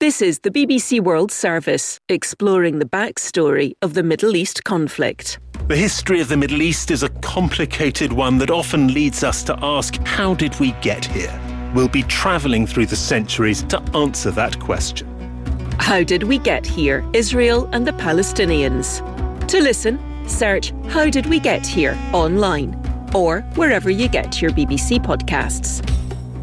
This is the BBC World Service, exploring the backstory of the Middle East conflict. The history of the Middle East is a complicated one that often leads us to ask, how did we get here? We'll be travelling through the centuries to answer that question. How did we get here? Israel and the Palestinians. To listen, search How Did We Get Here online or wherever you get your BBC podcasts.